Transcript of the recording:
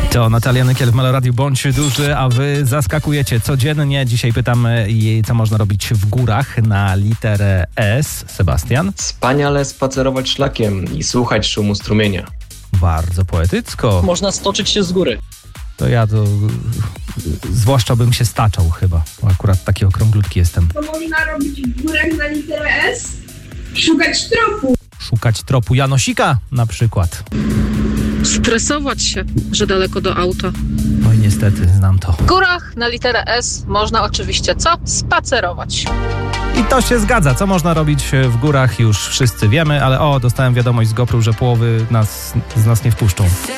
To Natalia Nykiel w Meloradiu. Bądź duży, a wy zaskakujecie codziennie. Dzisiaj pytamy jej, co można robić w górach na literę S. Sebastian? Wspaniale spacerować szlakiem i słuchać szumu strumienia. Bardzo poetycko. Można stoczyć się z góry. To ja zwłaszcza bym się staczał chyba, bo akurat taki okrąglutki jestem. Co można robić w górach na literę S? Szukać tropu. Szukać tropu Janosika na przykład. Stresować się, że daleko do auta. No i niestety, znam to. W górach na literę S można oczywiście co? Spacerować. I to się zgadza. Co można robić w górach już wszyscy wiemy, ale dostałem wiadomość z GoPro, że połowy z nas nie wpuszczą.